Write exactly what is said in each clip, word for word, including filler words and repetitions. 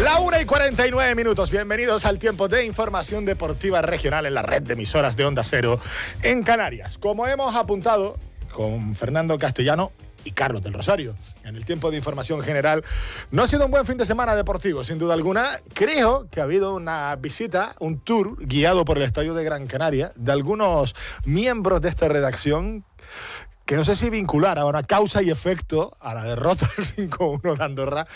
La una y cuarenta y nueve minutos. Bienvenidos al tiempo de información deportiva regional en la red de emisoras de Onda Cero en Canarias. Como hemos apuntado con Fernando Castellano y Carlos del Rosario en el tiempo de información general, no ha sido un buen fin de semana deportivo, sin duda alguna. Creo que ha habido una visita, un tour guiado por el Estadio de Gran Canaria de algunos miembros de esta redacción, que no sé si vincular ahora causa y efecto a la derrota del cinco uno de Andorra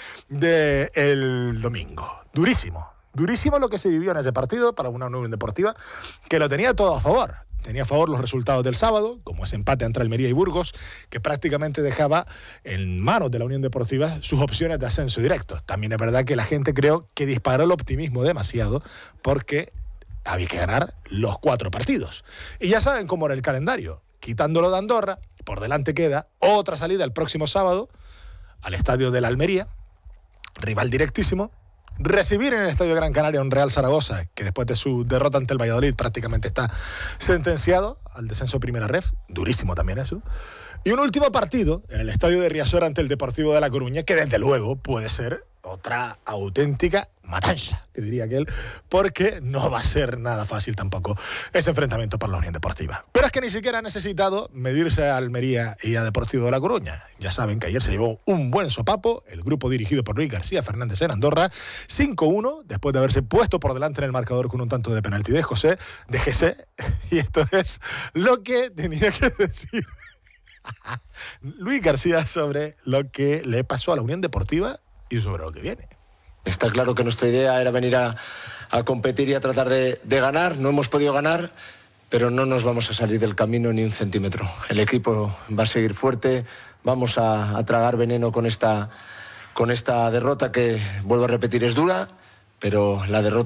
del domingo. Durísimo, durísimo lo que se vivió en ese partido para una Unión Deportiva que lo tenía todo a favor. Tenía a favor los resultados del sábado, como ese empate entre Almería y Burgos, que prácticamente dejaba en manos de la Unión Deportiva sus opciones de ascenso directo. También es verdad que la gente, creo que disparó el optimismo demasiado, porque había que ganar los cuatro partidos. Y ya saben cómo era el calendario. Quitándolo de Andorra, por delante queda otra salida el próximo sábado al estadio de la Almería, rival directísimo. Recibir en el Estadio de Gran Canaria un Real Zaragoza, que después de su derrota ante el Valladolid prácticamente está sentenciado al descenso Primera Ref, durísimo también eso. Y un último partido en el Estadio de Riazor ante el Deportivo de La Coruña, que desde luego puede ser otra auténtica matanza, que diría aquel, porque no va a ser nada fácil tampoco ese enfrentamiento para la Unión Deportiva. Pero es que ni siquiera ha necesitado medirse a Almería y a Deportivo de La Coruña. Ya saben que ayer se llevó un buen sopapo el grupo dirigido por Luis García Fernández en Andorra, cinco uno, después de haberse puesto por delante en el marcador con un tanto de penalti de José, de José, y esto es lo que tenía que decir Luis García sobre lo que le pasó a la Unión Deportiva y sobre lo que viene. Está claro que nuestra idea era venir a, a competir y a tratar de, de ganar. No hemos podido ganar, pero no nos vamos a salir del camino ni un centímetro. El equipo va a seguir fuerte, vamos a, a tragar veneno con esta, con esta derrota que, vuelvo a repetir, es dura, pero la derrota